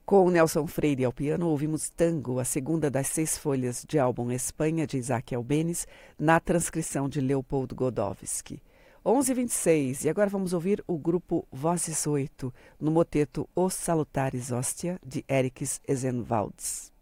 Com Nelson Freire ao piano, ouvimos Tango, a segunda das 6 folhas de álbum Espanha, de Isaac Albéniz, na transcrição de Leopold Godowsky. 11h26, e agora vamos ouvir o grupo Vozes 8, no moteto Os Salutares Ostia, de Erix Ezenvalds.